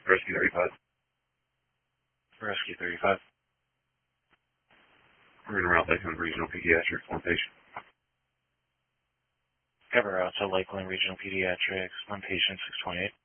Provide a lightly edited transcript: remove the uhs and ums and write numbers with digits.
Rescue 35. Rescue 35. We're in route Lakeland Regional Pediatrics, one patient. Cover out to Lakeland Regional Pediatrics, one patient, 628.